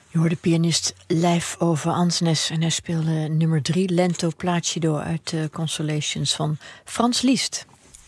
Je hoorde pianist Leif Ove Ansnes en hij speelde nummer 3 Lento Placido uit de Consolations van Frans Liszt.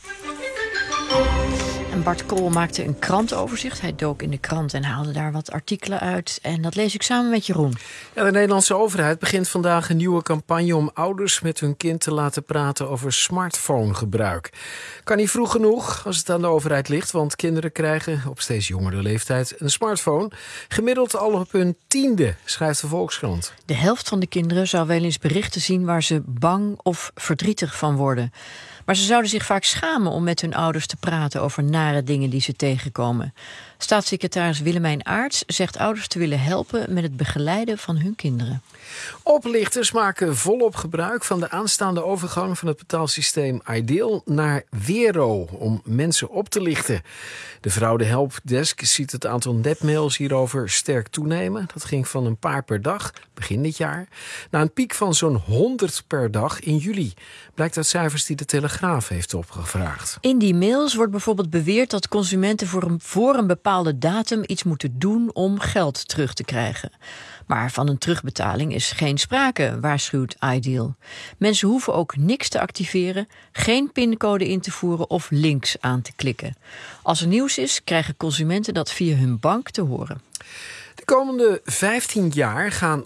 En Bart Kool maakte een krantenoverzicht. Hij dook in de krant en haalde daar wat artikelen uit. En dat lees ik samen met Jeroen. Ja, de Nederlandse overheid begint vandaag een nieuwe campagne om ouders met hun kind te laten praten over smartphonegebruik. Kan niet vroeg genoeg als het aan de overheid ligt, want kinderen krijgen op steeds jongere leeftijd een smartphone. Gemiddeld al op hun 10e, schrijft de Volkskrant. De helft van de kinderen zou wel eens berichten zien waar ze bang of verdrietig van worden. Maar ze zouden zich vaak schamen om met hun ouders te praten over nare dingen die ze tegenkomen. Staatssecretaris Willemijn Aarts zegt ouders te willen helpen met het begeleiden van hun kinderen. Oplichters maken volop gebruik van de aanstaande overgang van het betaalsysteem Ideal naar Wero om mensen op te lichten. De fraude helpdesk ziet het aantal nepmails hierover sterk toenemen. Dat ging van een paar per dag, begin dit jaar, naar een piek van zo'n 100 per dag in juli. Blijkt uit cijfers die de Telegraaf heeft opgevraagd. In die mails wordt bijvoorbeeld beweerd dat consumenten voor een bepaalde datum iets moeten doen om geld terug te krijgen. Maar van een terugbetaling is geen sprake, waarschuwt Ideal. Mensen hoeven ook niks te activeren, geen pincode in te voeren of links aan te klikken. Als er nieuws is, krijgen consumenten dat via hun bank te horen. De komende 15 jaar gaan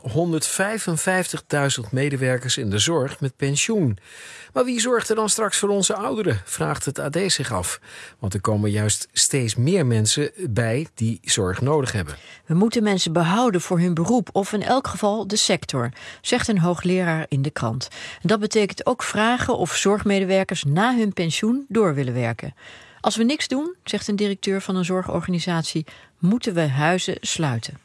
155.000 medewerkers in de zorg met pensioen. Maar wie zorgt er dan straks voor onze ouderen, vraagt het AD zich af. Want er komen juist steeds meer mensen bij die zorg nodig hebben. We moeten mensen behouden voor hun beroep of in elk geval de sector, zegt een hoogleraar in de krant. En dat betekent ook vragen of zorgmedewerkers na hun pensioen door willen werken. Als we niks doen, zegt een directeur van een zorgorganisatie, moeten we huizen sluiten.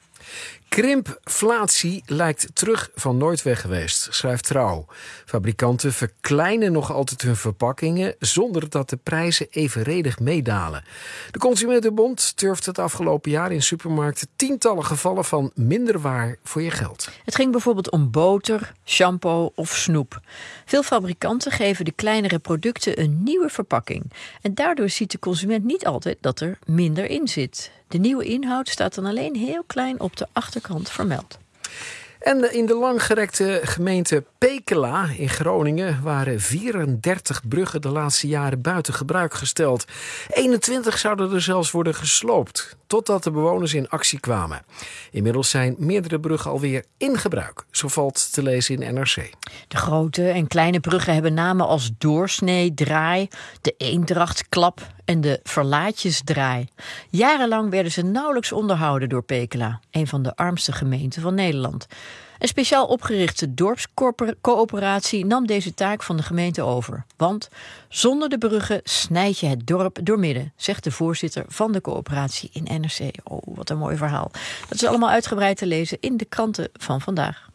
Krimpflatie lijkt terug van nooit weg geweest, schrijft Trouw. Fabrikanten verkleinen nog altijd hun verpakkingen zonder dat de prijzen evenredig meedalen. De Consumentenbond turft het afgelopen jaar in supermarkten tientallen gevallen van minder waar voor je geld. Het ging bijvoorbeeld om boter, shampoo of snoep. Veel fabrikanten geven de kleinere producten een nieuwe verpakking. En daardoor ziet de consument niet altijd dat er minder in zit. De nieuwe inhoud staat dan alleen heel klein op de achterkant vermeld. En in de langgerekte gemeente Pekela in Groningen waren 34 bruggen de laatste jaren buiten gebruik gesteld. 21 zouden er zelfs worden gesloopt, totdat de bewoners in actie kwamen. Inmiddels zijn meerdere bruggen alweer in gebruik, zo valt te lezen in NRC. De grote en kleine bruggen hebben namen als Doorsnee, Draai, de Eendrachtklap en de Verlaatjesdraai. Jarenlang werden ze nauwelijks onderhouden door Pekela, een van de armste gemeenten van Nederland. Een speciaal opgerichte dorpscoöperatie nam deze taak van de gemeente over. Want zonder de bruggen snijd je het dorp doormidden, zegt de voorzitter van de coöperatie in NRC. Oh, wat een mooi verhaal. Dat is allemaal uitgebreid te lezen in de kranten van vandaag.